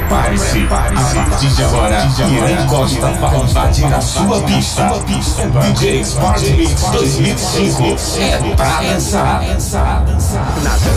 Prepare-se, a partir de agora, Irã Costa vai invadir a sua pista. DJ Smart Mix 2005 é pra dançar.